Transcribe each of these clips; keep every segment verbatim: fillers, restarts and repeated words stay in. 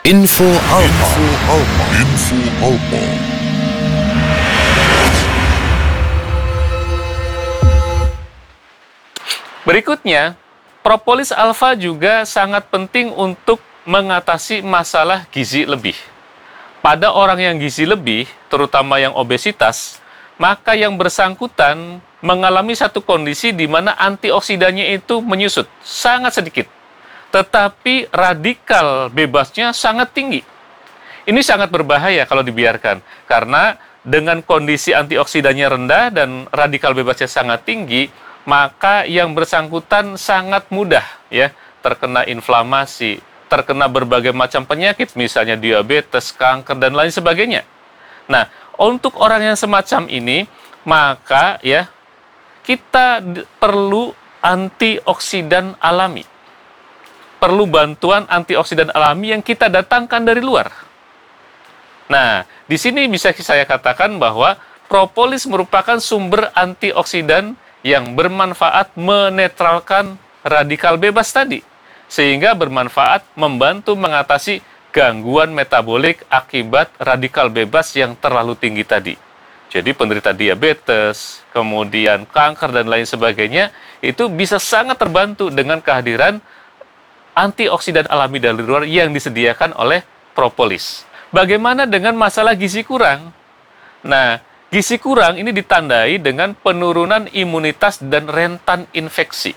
Info Alpa. Info Alpa. Berikutnya, propolis alfa juga sangat penting untuk mengatasi masalah gizi lebih. Pada orang yang gizi lebih, terutama yang obesitas, maka yang bersangkutan mengalami satu kondisi di mana antioksidannya itu menyusut, sangat sedikit. Tetapi radikal bebasnya sangat tinggi. Ini sangat berbahaya kalau dibiarkan, karena dengan kondisi antioksidannya rendah dan radikal bebasnya sangat tinggi, maka yang bersangkutan sangat mudah ya terkena inflamasi, terkena berbagai macam penyakit, misalnya diabetes, kanker, dan lain sebagainya. Nah, untuk orang yang semacam ini, maka ya kita perlu antioksidan alami. Perlu bantuan antioksidan alami yang kita datangkan dari luar. Nah, di sini bisa saya katakan bahwa propolis merupakan sumber antioksidan yang bermanfaat menetralkan radikal bebas tadi, sehingga bermanfaat membantu mengatasi gangguan metabolik akibat radikal bebas yang terlalu tinggi tadi. Jadi penderita diabetes, kemudian kanker dan lain sebagainya, itu bisa sangat terbantu dengan kehadiran antioksidan alami dari luar yang disediakan oleh propolis. Bagaimana dengan masalah gizi kurang? Nah, gizi kurang ini ditandai dengan penurunan imunitas dan rentan infeksi.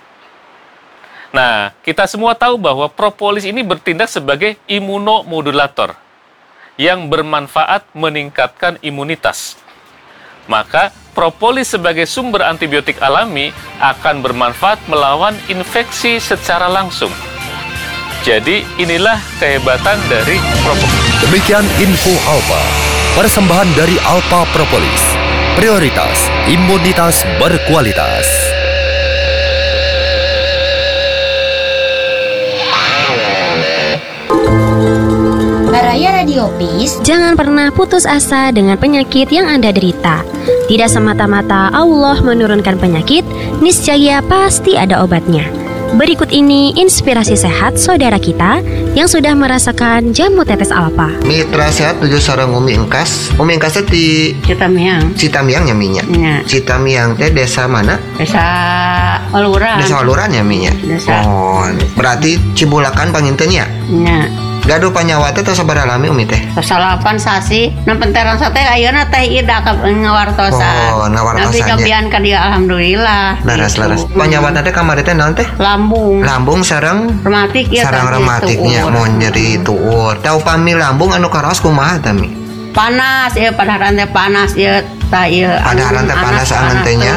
Nah, kita semua tahu bahwa propolis ini bertindak sebagai imunomodulator yang bermanfaat meningkatkan imunitas. Maka, propolis sebagai sumber antibiotik alami akan bermanfaat melawan infeksi secara langsung. Jadi, inilah kehebatan dari propolis. Demikian Info Alpa, persembahan dari Alpa Propolis. Prioritas imunitas berkualitas. Baraya Radiopis, jangan pernah putus asa dengan penyakit yang Anda derita. Tidak semata-mata Allah menurunkan penyakit, niscaya pasti ada obatnya. Berikut ini inspirasi sehat saudara kita yang sudah merasakan jamu tetes alpa. Mitra sehat tujuh sareng Umi Engkas. Umi Engkas teh di Citamiang. Citamiang nya minya. Ya. Citamiang teh desa mana? Desa Waluran. Desa Waluran ya minya. Desa. Oh, berarti Cibulakan panginten ya? Nya. Gaduh panyawa teh tos sabaraha lami Umi teh? Salapan sasi, nempenteran sate ayeuna teh ida ka ngawartosan. Oh, ngawartosan. Tapi kabian ka dia alhamdulillah. Laras-laras. Panyawa teh kamari teh naon teh? Lambung. Lambung sareng rematik ya. Sareng rematiknya mau nyeri tuur. Tau pami lambung anu karaos kumaha tami? Panas ya, padaharan teh panas ya. Ta ieu padaharan teh panas angan teh nya.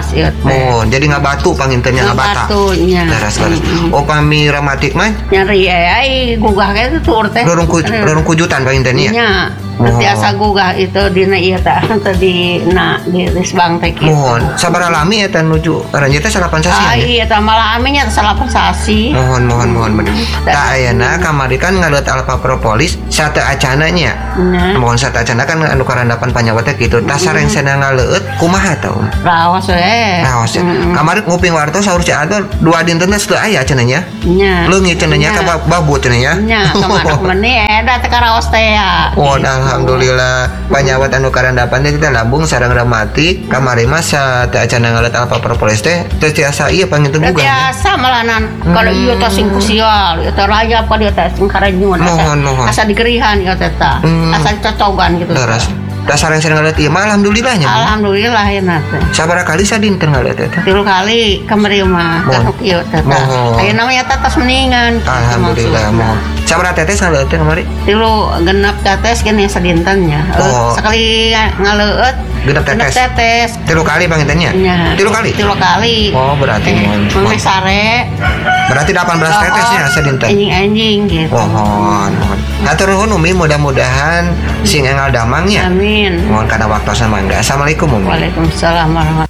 Oh, jadi ngabatu pangintennya ngabata. Ngabatunya. Laras-laras. Oh, pami rematik mah nyeri ai gugah ge tuur teh. Rorong rorong kujutan pangintennya. Nya. Biasa gugah itu dina ieu teh tadi na di Risbang teh kitu. Mohon, sabaraha lami eta nuju aranjeun teh salapan sasi. Ah iya teh malah aminya salapan sasi. Mohon mohon mohon bener. Tah ayeuna kamari kan ngaleut Alpa Propolis sate acana nya. Mohon sate acana kan anu karandapan panyawa teh kitu. Tah sareng cenah ngaleut kumaha tah? Raos we. Raos. Kamari nguping wartos saur ci atuh dua dinten teh teu aya cenah nya. Nya. Leungit cenah nya ka babu cenah nya. Nya, kemana meni eta teh raos teh ya. Oh, alhamdulillah panyawat anu karandapan teh kita lambung sareng rematik kamari mah teh acana ngaleut Alpa Propolis teh teh tiasa ieu panginten gugah. Tiasa malanan kalau ieu teh sing kusial ieu teh raya apa dia teh sing karanyun asa digerihan ieu teh tah asa cocogan gitu. Leres. Dasar yang sering ngeliat ieu mah alhamdulillahnya. Alhamdulillah ya teh. Sabaraha kali sadinten ngeliat teh? Tilu kali kamari mah kasuk ieu teh. Ayeuna mah eta tos mendingan. Alhamdulillah mohon. Sabaraha tetes ngaleut teh kamari? Tilu genep tetes gini sadintennya. Oh. Sekali ngaleut genep tetes. tetes. Tilu kali pangintennya? Ya. Tilu kali? Tilu kali. Oh, berarti mohon. Mami sare. Berarti delapan belas tetesnya sadinten. Anjing-anjing gitu. Mohon, mohon. Hatur nuhun Umi, mudah-mudahan sing engal damangnya. Amin. Mohon kana waktosan mangga. Assalamualaikum Umi. Waalaikumsalam warahmatullahi.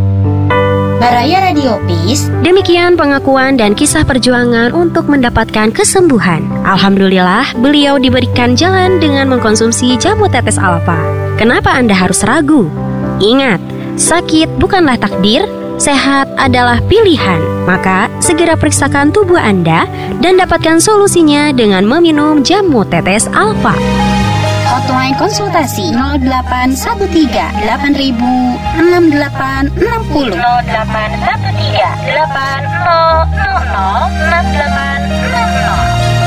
Baraya Radiopis. Demikian pengakuan dan kisah perjuangan untuk mendapatkan kesembuhan. Alhamdulillah, beliau diberikan jalan dengan mengkonsumsi jamu tetes Alpa. Kenapa Anda harus ragu? Ingat, sakit bukanlah takdir, Sehat adalah pilihan. Maka segera periksakan tubuh Anda dan dapatkan solusinya dengan meminum jamu tetes Alfa. Hotline konsultasi nol delapan satu tiga delapan ribu enam delapan enam nol nol delapan satu tiga delapan nol nol nol enam delapan enam nol.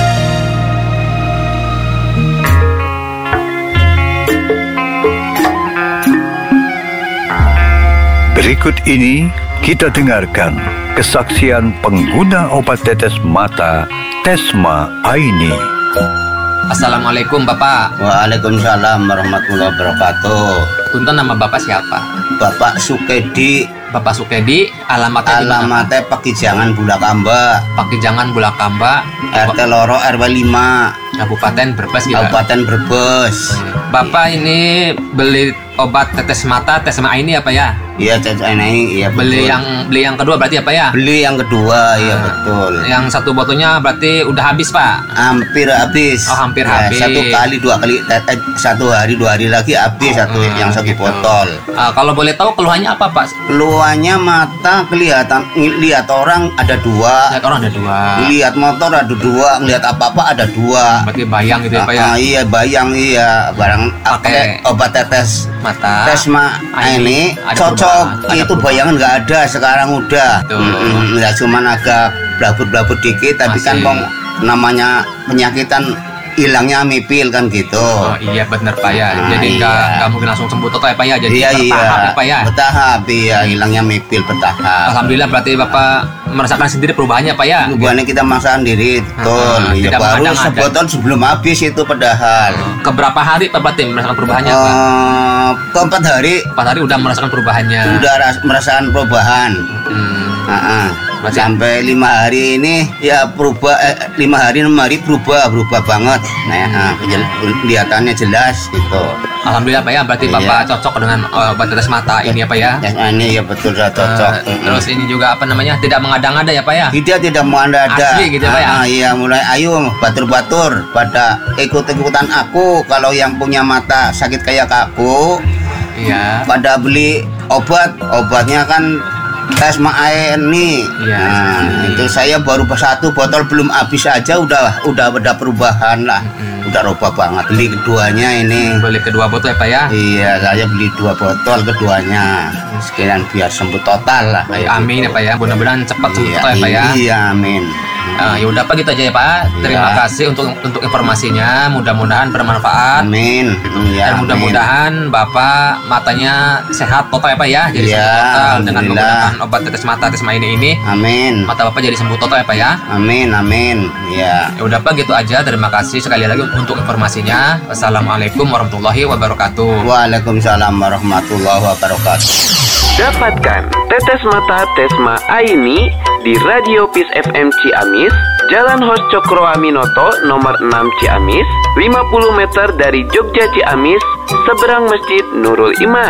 Berikut ini kita dengarkan kesaksian pengguna obat tetes mata Tesma Aini. Assalamualaikum Bapak. Waalaikumsalam warahmatullahi wabarakatuh. Punten, nama Bapak siapa? Bapak Sukedi. Bapak Sukedi, alamatnya alamatnya Pakijangan Bulakamba. Pakijangan Bulakamba, R T Loro R W lima, Kabupaten Brebes gitu. Kabupaten Brebes. Bapak ini beli obat tetes mata Tesma ini apa ya? Iya, Tesma ini, iya betul. Beli yang beli yang kedua berarti apa ya? Beli yang kedua, nah, iya betul. Yang satu botolnya berarti udah habis, Pak? Hampir habis. Oh, hampir ya, habis. Satu kali, dua kali, eh, satu hari, dua hari lagi habis satu hmm, yang satu gitu. Botol. Uh, kalau boleh tahu keluhannya apa, Pak? Keluhannya mata kelihatan, lihat orang ada dua. Lihat orang ada dua. Lihat motor ada dua, lihat apa-apa ada dua. Berarti bayang gitu ya, Pak ya? Uh, iya, bayang iya. Barang pakai obat tetes mata Tesma ini cocok. Itu bayangan nggak ada sekarang udah. Mm-mm, ya cuman agak blabut-blabut dikit, tapi masih. Kan kong namanya penyakitan hilangnya mipil kan gitu. Oh iya benar Pak ya. Nah, jadi nggak iya. nggak mungkin langsung sembuh total ya Pak ya. Jadi iya, bertahap iya. ya Pak ya. Bertahap iya, hilangnya mipil bertahap. Alhamdulillah berarti Bapak merasakan sendiri perubahannya Pak ya. Perubahannya kita merasakan diri, betul. Uh, ya, baru sebotol sebelum habis itu padahal. Keberapa hari Pak berarti merasakan perubahannya Pak? Uh, keempat hari. Empat hari udah merasakan perubahannya. Udah merasakan perubahan. Hmm. Uh-uh. Sampai lima hari ini ya berubah, eh, lima hari enam hari berubah berubah banget. Nah, ya, hmm. kelihatannya jelas gitu. Alhamdulillah Pak ya, berarti iya. Bapak cocok dengan obat tetes mata ini ya Pak ya? Ya, ini ya betul saya cocok. Uh, mm-hmm. Terus ini juga apa namanya, tidak mengada-ngada ya Pak ya? Tidak tidak mengada-ngada. Asli gitu Pak ya? Ah, iya mulai ayo batur-batur pada ikut-ikutan aku. Kalau yang punya mata sakit kayak aku, iya. Pada beli obat, obatnya kan Tesma ini, ya, nah, itu saya baru satu botol belum habis aja udah udah ada perubahan lah, mm-hmm. udah rubah banget. Beli keduanya ini. Beli kedua botol ya Pak ya? Iya, saya beli dua botol keduanya, sekalian biar sembuh total lah. Amin gitu. Ya Pak ya, mudah-mudahan cepat sembuh iya, total ya Pak ya. Iya, amin. Uh, ya udah Pak gitu aja ya Pak. Terima ya. kasih untuk untuk informasinya. Mudah-mudahan bermanfaat. Amin. Ya, dan mudah-mudahan Bapak matanya sehat total ya Pak ya. Jadi ya, sembuh total dengan menggunakan obat tetes mata Tesma ini ini. Amin. Mata Bapak jadi sembuh total ya Pak ya. Amin amin. Ya. Ya udah Pak gitu aja. Terima kasih sekali lagi untuk informasinya. Wassalamualaikum warahmatullahi wabarakatuh. Waalaikumsalam warahmatullahi wabarakatuh. Dapatkan tetes mata Tesma Aini di Radio Peace F M Ciamis, Jalan Hos Cokro Aminoto nomor enam Ciamis, lima puluh meter dari Jogja Ciamis, seberang Masjid Nurul Iman.